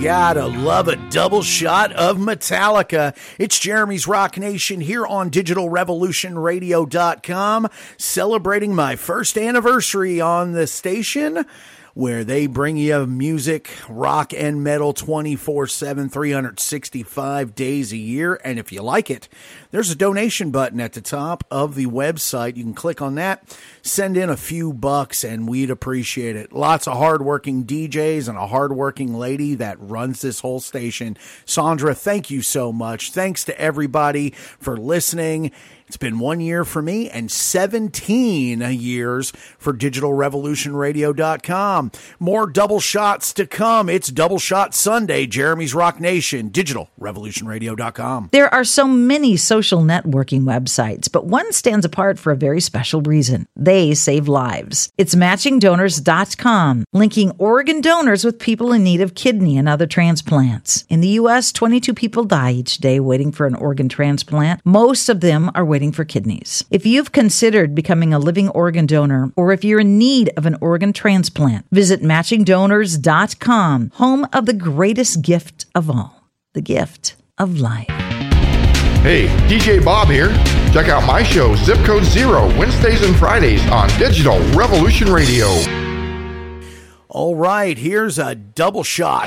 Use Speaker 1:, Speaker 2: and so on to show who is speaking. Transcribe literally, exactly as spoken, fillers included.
Speaker 1: Gotta love a double shot of Metallica. It's Jeremy's Rock Nation here on digital revolution radio dot com, celebrating my first anniversary on the station, where they bring you music, rock and metal twenty-four seven, three hundred sixty-five days a year. And if you like it, there's a donation button at the top of the website. You can click on that, send in a few bucks, and we'd appreciate it. Lots of hardworking D Js and a hardworking lady that runs this whole station. Sandra, thank you so much. Thanks to everybody for listening. It's been one year for me and seventeen years for digital revolution radio dot com. More double shots to come. It's Double Shot Sunday. Jeremy's Rock Nation, digital revolution radio dot com.
Speaker 2: There are so many social networking websites, but one stands apart for a very special reason. They save lives. It's matching donors dot com, linking organ donors with people in need of kidney and other transplants. In the U S, twenty-two people die each day waiting for an organ transplant. Most of them are waiting for kidneys. If you've considered becoming a living organ donor, or if you're in need of an organ transplant, visit matching donors dot com, home of the greatest gift of all, the gift of life.
Speaker 3: Hey, D J Bob here. Check out my show, Zip Code Zero, Wednesdays and Fridays on Digital Revolution Radio.
Speaker 1: All right, here's a double shot